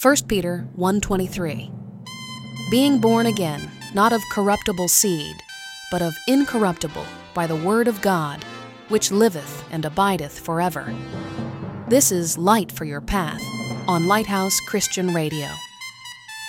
1 Peter 1:23. Being born again, not of corruptible seed, but of incorruptible, by the word of God, which liveth and abideth forever. This is Light for Your Path on Lighthouse Christian Radio.